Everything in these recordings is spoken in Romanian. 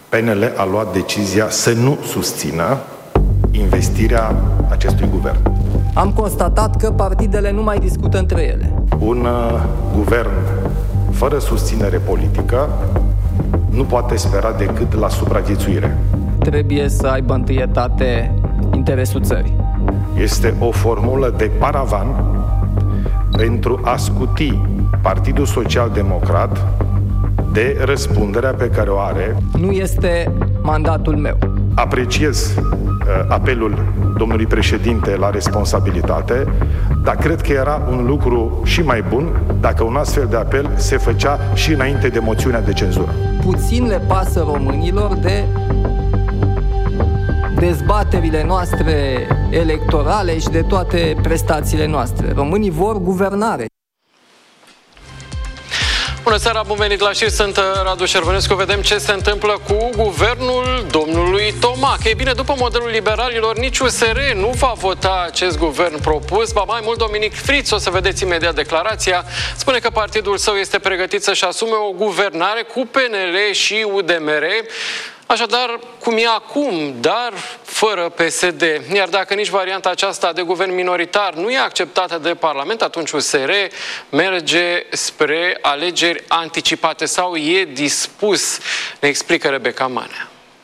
PNL a luat decizia să nu susțină investirea acestui guvern. Am constatat că partidele nu mai discută între ele. Un guvern fără susținere politică nu poate spera decât la supraviețuire. Trebuie să aibă întâietate interesul țării. Este o formulă de paravan pentru a scuti Partidul Social-Democrat de răspunderea pe care o are. Nu este mandatul meu. Apreciez apelul domnului președinte la responsabilitate, dar cred că era un lucru și mai bun dacă un astfel de apel se făcea și înainte de moțiunea de cenzură. Puțin le pasă românilor de dezbaterile noastre electorale și de toate prestațiile noastre. Românii vor guvernare. Bună seara, bun venit la știri, sunt Radu Șervănescu. Vedem ce se întâmplă cu guvernul domnului Tomac. Ei bine, după modelul liberalilor, nici USR nu va vota acest guvern propus. Ba mai mult, Dominic Friț, o să vedeți imediat declarația, spune că partidul său este pregătit să-și asume o guvernare cu PNL și UDMR. Așadar, cum e acum, dar fără PSD. Iar dacă nici varianta aceasta de guvern minoritar nu e acceptată de Parlament, atunci USR merge spre alegeri anticipate sau e dispus, ne explică Rebecca Manea.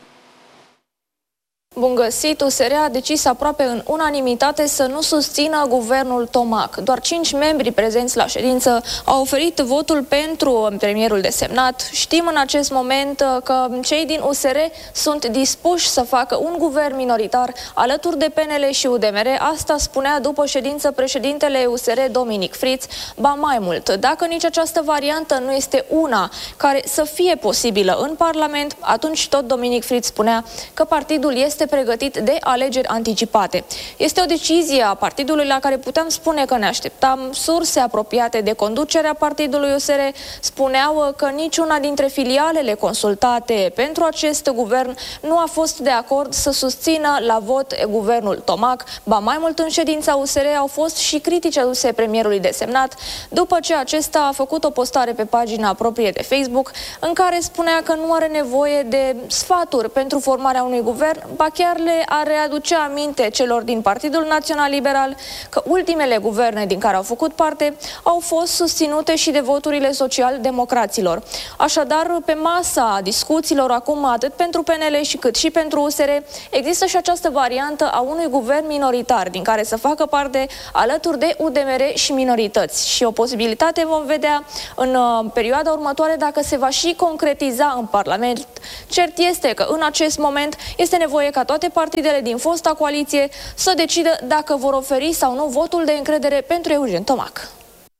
Bun găsit, USR a decis aproape în unanimitate să nu susțină guvernul Tomac. Doar 5 membri prezenți la ședință au oferit votul pentru premierul desemnat. Știm în acest moment că cei din USR sunt dispuși să facă un guvern minoritar alături de PNL și UDMR. Asta spunea după ședință președintele USR Dominic Friț. Ba mai mult, dacă nici această variantă nu este una care să fie posibilă în Parlament, atunci tot Dominic Friț spunea că partidul este pregătit de alegeri anticipate. Este o decizie a partidului la care puteam spune că ne așteptam. Surse apropiate de conducerea partidului USR spuneau că niciuna dintre filialele consultate pentru acest guvern nu a fost de acord să susțină la vot guvernul Tomac. Ba mai mult, în ședința USR au fost și critici aduse premierului desemnat, după ce acesta a făcut o postare pe pagina proprie de Facebook în care spunea că nu are nevoie de sfaturi pentru formarea unui guvern, ba chiar le ar readuce aminte celor din Partidul Național Liberal că ultimele guverne din care au făcut parte au fost susținute și de voturile social-democraților. Așadar, pe masa discuțiilor acum, atât pentru PNL cât și pentru USR, există și această variantă a unui guvern minoritar din care să facă parte alături de UDMR și minorități. Și o posibilitate vom vedea în perioada următoare dacă se va și concretiza în Parlament. Cert este că în acest moment este nevoie ca toate partidele din fosta coaliție să decidă dacă vor oferi sau nu votul de încredere pentru Eugen Tomac.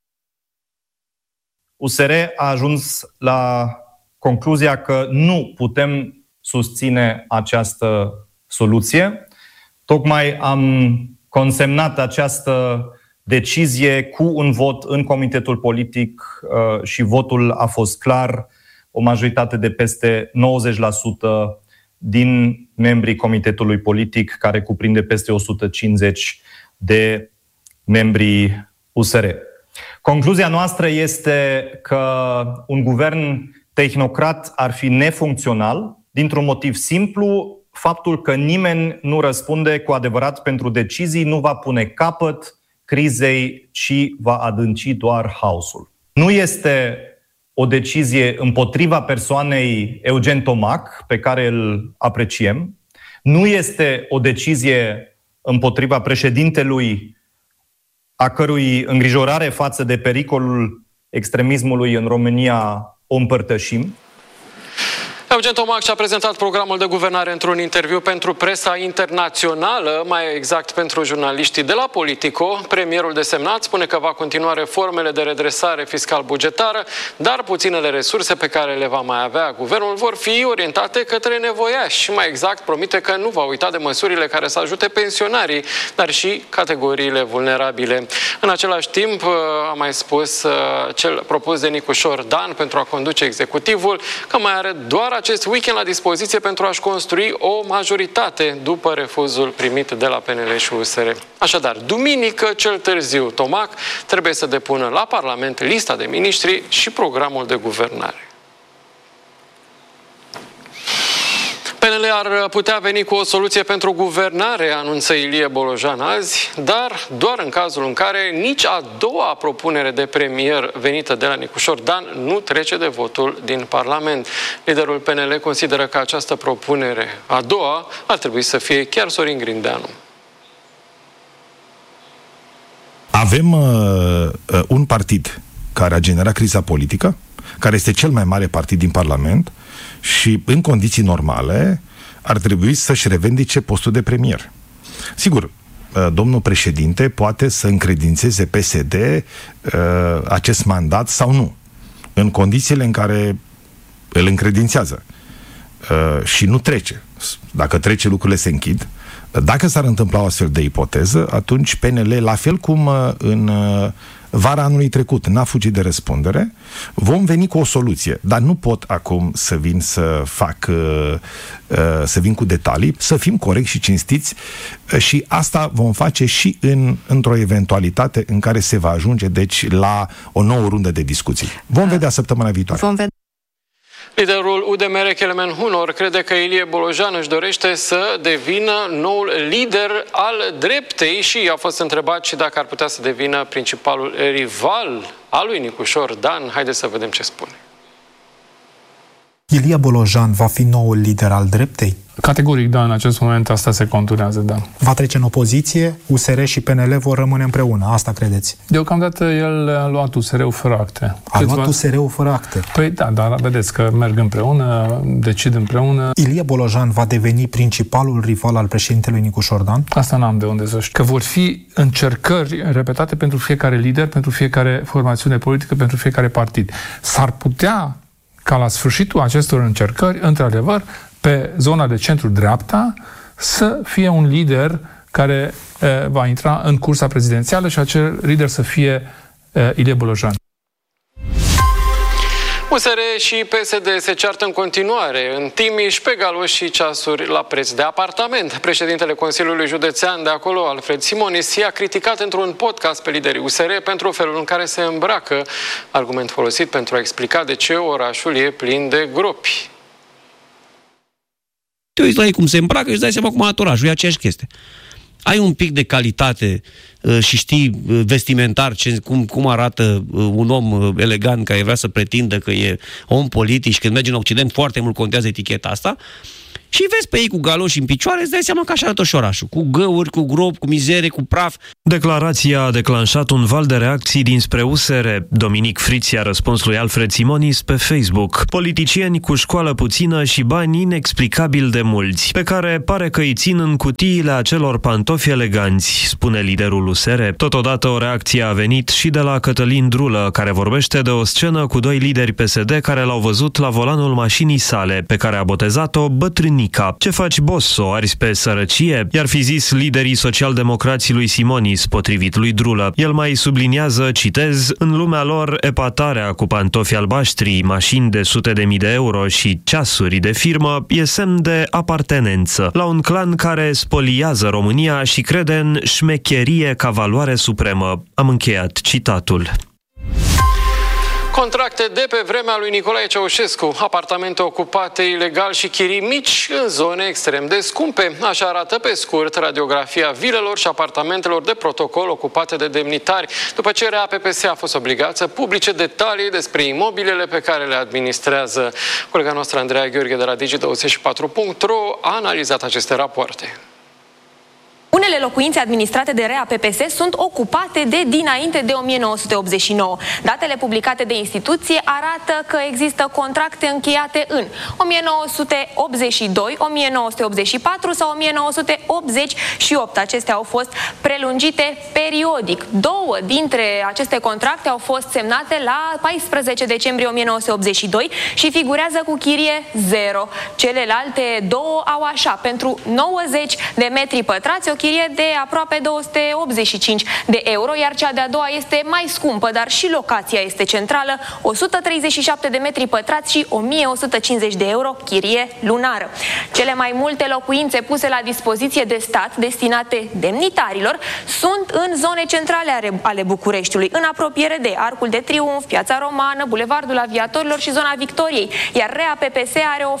USR a ajuns la concluzia că nu putem susține această soluție. Tocmai am consemnat această decizie cu un vot în comitetul politic și votul a fost clar, o majoritate de peste 90% din membrii comitetului politic, care cuprinde peste 150 de membrii USR. Concluzia noastră este că un guvern tehnocrat ar fi nefuncțional, dintr-un motiv simplu, faptul că nimeni nu răspunde cu adevărat pentru decizii, nu va pune capăt crizei, ci va adânci doar haosul. Nu este o decizie împotriva persoanei Eugen Tomac, pe care îl apreciem. Nu este o decizie împotriva președintelui, a cărui îngrijorare față de pericolul extremismului în România o împărtășim. Eugen Tomac și-a prezentat programul de guvernare într-un interviu pentru presa internațională, mai exact pentru jurnaliștii de la Politico. Premierul desemnat spune că va continua reformele de redresare fiscal-bugetară, dar puținele resurse pe care le va mai avea guvernul vor fi orientate către nevoiași. Mai exact, promite că nu va uita de măsurile care să ajute pensionarii, dar și categoriile vulnerabile. În același timp, a mai spus cel propus de Nicușor Dan pentru a conduce executivul că mai are doar acest weekend la dispoziție pentru a-și construi o majoritate după refuzul primit de la PNL și USR. Așadar, duminică cel târziu, Tomac trebuie să depună la Parlament lista de miniștri și programul de guvernare. PNL ar putea veni cu o soluție pentru guvernare, anunță Ilie Bolojan azi, dar doar în cazul în care nici a doua propunere de premier venită de la Nicușor Dan nu trece de votul din Parlament. Liderul PNL consideră că această propunere, a doua, ar trebui să fie chiar Sorin Grindeanu. Avem un partid care a generat criza politică, care este cel mai mare partid din Parlament și, în condiții normale, ar trebui să-și revendice postul de premier. Sigur, domnul președinte poate să încredințeze PSD acest mandat sau nu, în condițiile în care îl încredințează și nu trece. Dacă trece, lucrurile se închid. Dacă s-ar întâmpla o astfel de ipoteză, atunci PNL, la fel cum în vara anului trecut n-a fugit de răspundere, vom veni cu o soluție, dar nu pot acum să vin să vin cu detalii, să fim corecți și cinstiți și asta vom face și într-o eventualitate în care se va ajunge, deci, la o nouă rundă de discuții. Vom vedea săptămâna viitoare. Liderul UDMR, Kelemen Hunor, crede că Ilie Bolojan își dorește să devină noul lider al dreptei și a fost întrebat și dacă ar putea să devină principalul rival al lui Nicușor Dan. Haideți să vedem ce spune. Ilie Bolojan va fi noul lider al dreptei? Categoric, da, în acest moment asta se conturează, da. Va trece în opoziție? USR și PNL vor rămâne împreună, asta credeți? Deocamdată el a luat USR-ul fără acte. A luat USR-ul fără acte? Păi da, dar vedeți că merg împreună, decid împreună. Ilie Bolojan va deveni principalul rival al președintelui Nicușor Dan? Asta n-am de unde să știu. Că vor fi încercări repetate pentru fiecare lider, pentru fiecare formațiune politică, pentru fiecare partid. S-ar putea ca la sfârșitul acestor încercări, într-adevăr, pe zona de centru-dreapta, să fie un lider care va intra în cursa prezidențială și acel lider să fie Ilie Bolojan. USR și PSD se ceartă în continuare în Timiș pe galoși și ceasuri la preț de apartament. Președintele Consiliului Județean de acolo, Alfred Simonis, i-a criticat într-un podcast pe liderii USR pentru felul în care se îmbracă, argument folosit pentru a explica de ce orașul e plin de gropi. Te uiți la ei cum se îmbracă și îți dai seama cum arată orașul, e aceeași chestie. Ai un pic de calitate și știi vestimentar cum arată un om elegant care vrea să pretindă că e om politic și când mergi în Occident foarte mult contează eticheta asta și vezi pe ei cu galoși în picioare, îți dai seama că așa arată și orașul, cu găuri, cu gropi, cu mizerie, cu praf. Declarația a declanșat un val de reacții dinspre USR. Dominic Friț a răspuns lui Alfred Simonis pe Facebook. Politicieni cu școală puțină și bani inexplicabil de mulți, pe care pare că îi țin în cutiile acelor pantofi eleganți, spune liderul USR. Totodată o reacție a venit și de la Cătălin Drulă, care vorbește de o scenă cu doi lideri PSD care l-au văzut la volanul mașinii sale, pe care a botezat-o Bătrânica. Ce faci, bosso? Arzi pe sărăcie? I-ar fi zis liderii social-democrații lui Simonis, potrivit lui Drulă. El mai subliniază, citez, în lumea lor epatarea cu pantofi albaștri, mașini de sute de mii de euro și ceasuri de firmă e semn de apartenență la un clan care spoliază România și crede în șmecherie ca valoare supremă. Am încheiat citatul. Contracte de pe vremea lui Nicolae Ceaușescu, apartamente ocupate ilegal și chirii mici în zone extrem de scumpe. Așa arată pe scurt radiografia vilelor și apartamentelor de protocol ocupate de demnitari, după ce RAPPS a fost obligat să publice detalii despre imobilele pe care le administrează. Colega noastră Andreea Gheorghe de la Digi24.ro a analizat aceste rapoarte. Unele locuințe administrate de RAPPS sunt ocupate de dinainte de 1989. Datele publicate de instituție arată că există contracte încheiate în 1982, 1984 sau 1988. Acestea au fost prelungite periodic. Două dintre aceste contracte au fost semnate la 14 decembrie 1982 și figurează cu chirie 0. Celelalte două au așa, pentru 90 de metri pătrați, o chirie de aproape 285 de euro, iar cea de-a doua este mai scumpă, dar și locația este centrală, 137 de metri pătrați și 1150 de euro chirie lunară. Cele mai multe locuințe puse la dispoziție de stat, destinate demnitarilor, sunt în zone centrale ale Bucureștiului, în apropiere de Arcul de Triunf, Piața Romană, Bulevardul Aviatorilor și zona Victoriei, iar RAPPS are o ofertă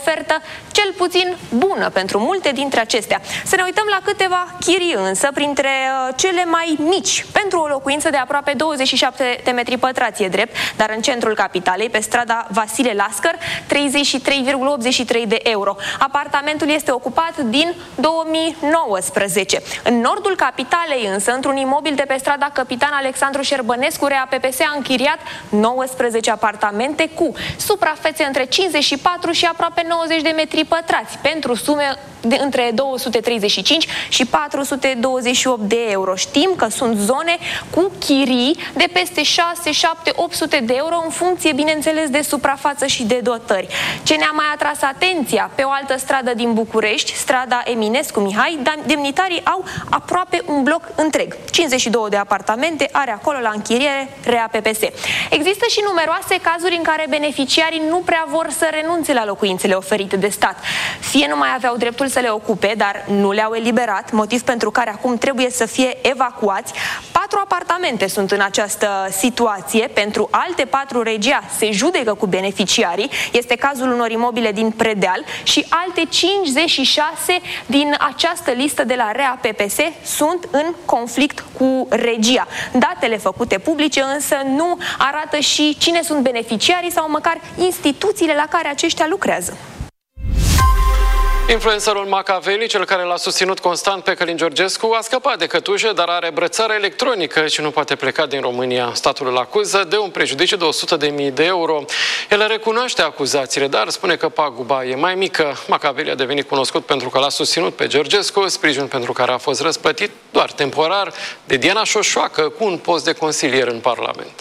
cel puțin bună pentru multe dintre acestea. Să ne uităm la câteva chirii însă, printre cele mai mici. Pentru o locuință de aproape 27 de metri pătrați e drept, dar în centrul capitalei, pe strada Vasile Lascăr, 33,83 de euro. Apartamentul este ocupat din 2019. În nordul capitalei însă, într-un imobil de pe strada Capitan Alexandru Șerbănescu, RAPPS a închiriat 19 apartamente cu suprafețe între 54 și aproape 90 de metri pătrați, pentru sume între 235 și 428 de euro. Știm că sunt zone cu chirii de peste 6, 7, 800 de euro în funcție, bineînțeles, de suprafață și de dotări. Ce ne-a mai atras atenția? Pe o altă stradă din București, strada Eminescu Mihai, demnitarii au aproape un bloc întreg. 52 de apartamente are acolo la închiriere RAPPS. Există și numeroase cazuri în care beneficiarii nu prea vor să renunțe la locuințele oferite de stat. Fie nu mai aveau dreptul să le ocupe, dar nu le-au eliberat, motiv pentru care acum trebuie să fie evacuați. 4 apartamente sunt în această situație. Pentru alte 4 regia se judecă cu beneficiarii. Este cazul unor imobile din Predeal și alte 56 din această listă de la RAPPS sunt în conflict cu regia. Datele făcute publice însă nu arată și cine sunt beneficiarii sau măcar instituțiile la care aceștia lucrează. Influencerul Macaveli, cel care l-a susținut constant pe Călin Georgescu, a scăpat de cătușe, dar are brățară electronică și nu poate pleca din România. Statul îl acuză de un prejudiciu de 100.000 de euro. El recunoaște acuzațiile, dar spune că paguba e mai mică. Macaveli a devenit cunoscut pentru că l-a susținut pe Georgescu, sprijin pentru care a fost răsplătit doar temporar de Diana Șoșoacă cu un post de consilier în Parlament.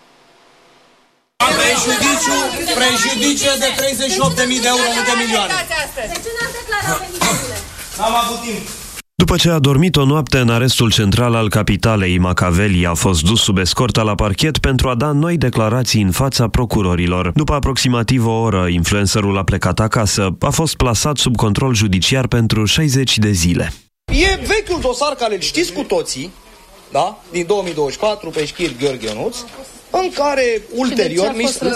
Prejudiciu de 38.000 de euro, nu de milioane. N-am avut timp. După ce a dormit o noapte în arestul central al capitalei, Macaveli a fost dus sub escortă la parchet pentru a da noi declarații în fața procurorilor. După aproximativ o oră, influencerul a plecat acasă. A fost plasat sub control judiciar pentru 60 de zile. E vechiul dosar care îl știți cu toții, da? Din 2024, pe Șchir Gheorghe Ionuț, în care ulterior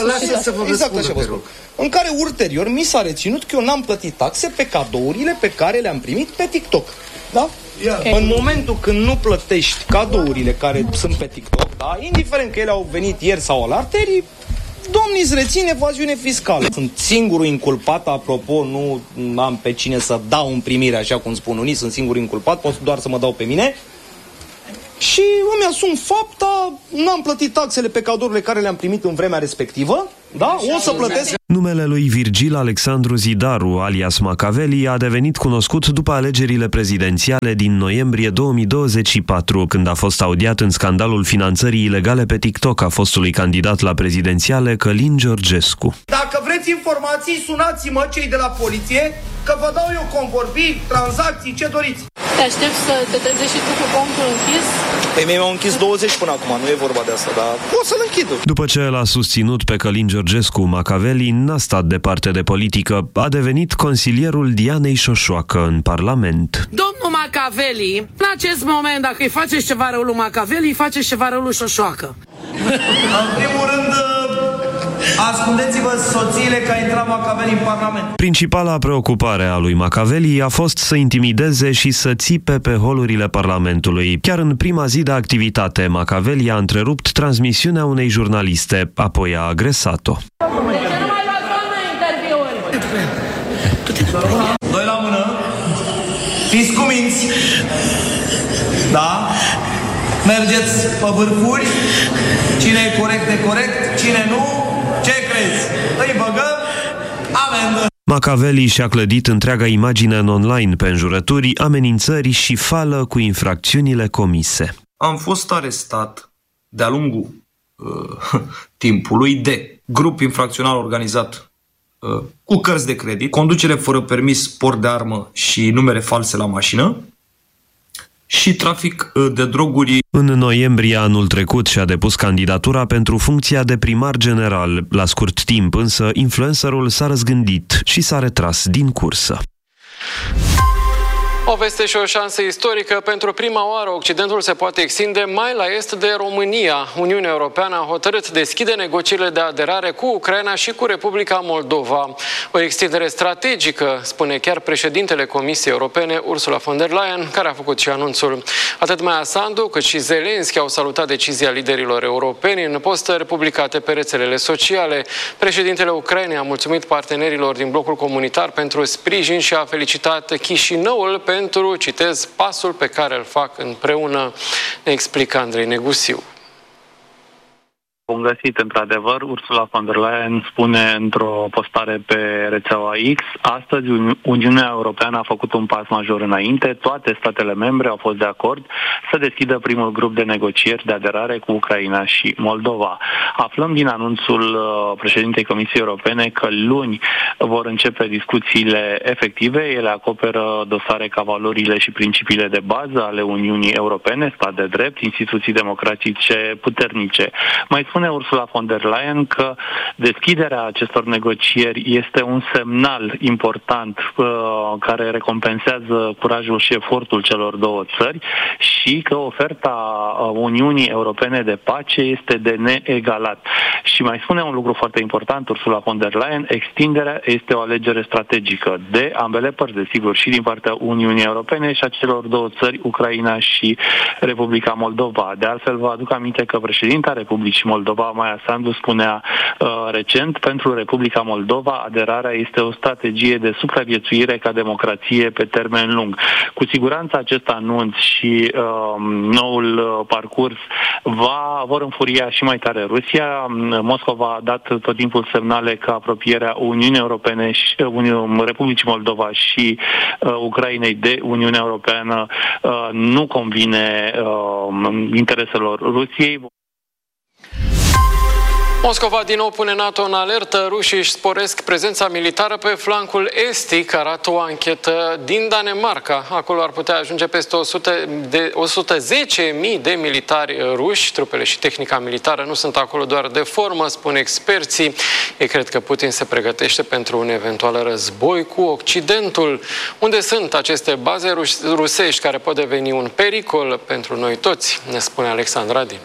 mi s-a reținut că eu n-am plătit taxe pe cadourile pe care le-am primit pe TikTok. Da? În momentul când nu plătești cadourile care sunt pe TikTok, da? Indiferent că ele au venit ieri sau alaltări, domnii îți rețin evaziune fiscală. Sunt singurul inculpat, apropo, nu am pe cine să dau în primire, așa cum spun unii, sunt singurul inculpat, pot doar să mă dau pe mine. Și îmi asum fapta, n-am plătit taxele pe cadourile care le-am primit în vremea respectivă, da? O să plătesc. Numele lui Virgil Alexandru Zidaru, alias Macaveli, a devenit cunoscut după alegerile prezidențiale din noiembrie 2024, când a fost audiat în scandalul finanțării ilegale pe TikTok a fostului candidat la prezidențiale Călin Georgescu. Dacă vreți informații, sunați-mă cei de la poliție, că vă dau eu convorbiri, tranzacții, ce doriți. Te aștept să te trezești și tu cu contul închis? Păi mie m-au închis 20 până acum, nu e vorba de asta, dar o să-l închid. După ce l-a susținut pe Călin Georgescu, Macaveli n-a stat departe de politică, a devenit consilierul Dianei Șoșoacă în Parlament. Domnul Macaveli, în acest moment, dacă îi faceți ceva rău lui Macaveli, îi faceți ceva rău lui Șoșoacă. În primul rând, ascundeți-vă soțiile că a intrat Macaveli în Parlament. Principala preocupare a lui Macaveli a fost să intimideze și să țipe pe holurile Parlamentului. Chiar în prima zi de activitate, Macaveli a întrerupt transmisiunea unei jurnaliste, apoi a agresat-o. Doi la mână, fiți cuminți, da? Mergeți pe vârfuri, cine e corect e corect, cine nu, ce crezi? Îi băgăm, amendă. Macaveli și-a clădit întreaga imagine în online pe înjurături, amenințări și fală cu infracțiunile comise. Am fost arestat de-a lungul timpului de grup infracțional organizat cu cărți de credit, conducere fără permis, port de armă și numere false la mașină și trafic de droguri. În noiembrie anul trecut și-a depus candidatura pentru funcția de primar general. La scurt timp însă, influencerul s-a răzgândit și s-a retras din cursă. O veste și o șansă istorică. Pentru prima oară, Occidentul se poate extinde mai la est de România. Uniunea Europeană a hotărât deschide negocierile de aderare cu Ucraina și cu Republica Moldova. O extindere strategică, spune chiar președintele Comisiei Europene, Ursula von der Leyen, care a făcut și anunțul. Atât Maia Sandu cât și Zelenski au salutat decizia liderilor europeni în postări publicate pe rețelele sociale. Președintele Ucrainei a mulțumit partenerilor din blocul comunitar pentru sprijin și a felicitat Chișinăul pentru, citez, pasul pe care îl fac împreună, ne explică Andrei Negusiu. Bun găsit, într-adevăr, Ursula von der Leyen spune într-o postare pe rețeaua X: astăzi Uniunea Europeană a făcut un pas major înainte, toate statele membre au fost de acord să deschidă primul grup de negocieri de aderare cu Ucraina și Moldova. Aflăm din anunțul președintei Comisiei Europene că luni vor începe discuțiile efective. Ele acoperă dosare ca valorile și principiile de bază ale Uniunii Europene, stat de drept, instituții democratice puternice. Mai spune Ursula von der Leyen că deschiderea acestor negocieri este un semnal important care recompensează curajul și efortul celor două țări și că oferta Uniunii Europene de pace este de neegalat. Și mai spune un lucru foarte important Ursula von der Leyen: extinderea este o alegere strategică de ambele părți, desigur, și din partea Uniunii Europene și a celor două țări, Ucraina și Republica Moldova. De altfel, vă aduc aminte că președinta Republicii Moldova, Maia Sandu, spunea recent: pentru Republica Moldova aderarea este o strategie de supraviețuire ca democrație pe termen lung. Cu siguranță acest anunț și noul parcurs vor înfuria și mai tare Rusia. Moscova a dat tot timpul semnale că apropierea Uniunii Europene și Republicii Moldova și Ucrainei de Uniunea Europeană nu convine intereselor Rusiei. Moscova din nou pune NATO în alertă. Rușii își sporesc prezența militară pe flancul estic, arată o anchetă din Danemarca. Acolo ar putea ajunge peste 110.000 de militari ruși. Trupele și tehnica militară nu sunt acolo doar de formă, spun experții. Ei cred că Putin se pregătește pentru un eventual război cu Occidentul. Unde sunt aceste baze rusești care pot deveni un pericol pentru noi toți, ne spune Alexandra Din.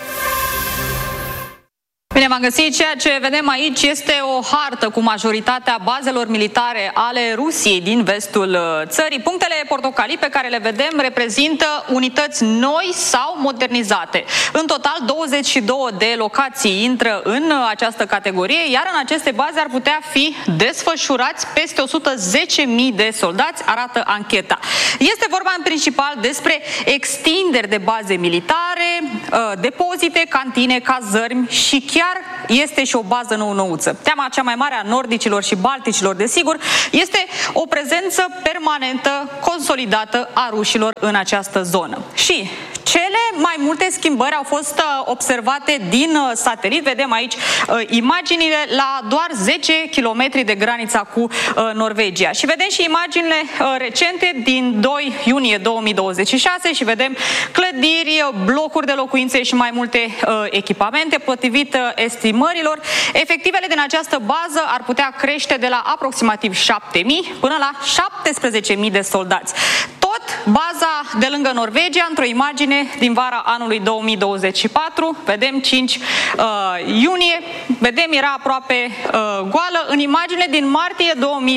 Bine v-am găsit. Ceea ce vedem aici este o hartă cu majoritatea bazelor militare ale Rusiei din vestul țării. Punctele portocalii pe care le vedem reprezintă unități noi sau modernizate. În total, 22 de locații intră în această categorie, iar în aceste baze ar putea fi desfășurați peste 110.000 de soldați, arată ancheta. Este vorba în principal despre extinderi de baze militare, depozite, cantine, cazărmi și chiar este și o bază nou-nouță. Teama cea mai mare a nordicilor și balticilor, desigur, este o prezență permanentă, consolidată a rușilor în această zonă. Și cele mai multe schimbări au fost observate din satelit. Vedem aici imaginile la doar 10 km de granița cu Norvegia. Și vedem și imaginile recente din 2 iunie 2026 și vedem clădiri, blocuri de locuințe și mai multe echipamente. Potrivit estimărilor, efectivele din această bază ar putea crește de la aproximativ 7.000 până la 17.000 de soldați. Tot baza de lângă Norvegia, într-o imagine din vara anului 2024, vedem 5 iunie, vedem era aproape goală. În imagine din martie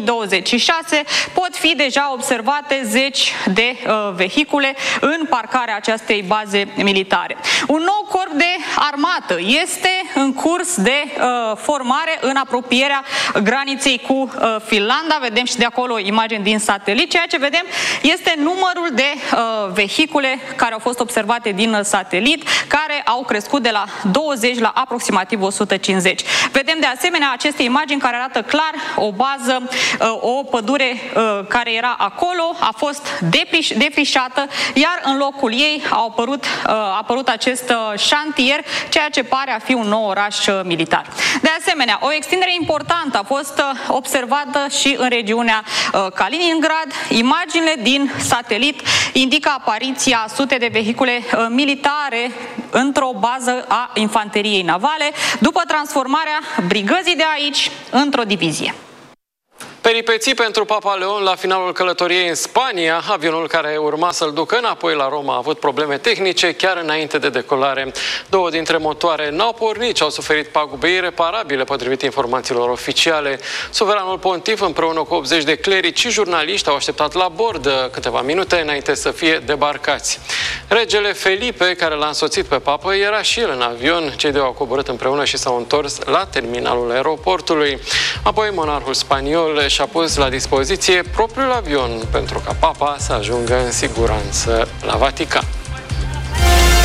2026 pot fi deja observate zeci de vehicule în parcarea acestei baze militare. Un nou corp de armată este în curs de formare în apropierea graniței cu Finlanda. Vedem și de acolo imagini din satelit. Ceea ce vedem este numărul de vehicule care au fost observate din satelit, care au crescut de la 20 la aproximativ 150. Vedem de asemenea aceste imagini care arată clar o bază, o pădure care era acolo, a fost defrișată, iar în locul ei a apărut acest șantier, ceea ce pare a fi un nou oraș militar. De asemenea, o extindere importantă a fost observată și în regiunea Kaliningrad. Imaginile din satelit indică apariția sute de vehicule militare într-o bază a infanteriei navale, după transformarea brigăzii de aici într-o divizie. Peripeții pentru Papa Leon la finalul călătoriei în Spania. Avionul care urma să-l ducă înapoi la Roma a avut probleme tehnice chiar înainte de decolare. 2 dintre motoare n-au pornit și au suferit pagube ireparabile, potrivit informațiilor oficiale. Suveranul pontif, împreună cu 80 de clerici și jurnaliști, au așteptat la bord câteva minute înainte să fie debarcați. Regele Felipe, care l-a însoțit pe papă, era și el în avion. Cei doi au coborât împreună și s-au întors la terminalul aeroportului. Apoi monarhul spaniol și-a pus la dispoziție propriul avion pentru ca papa să ajungă în siguranță la Vatican.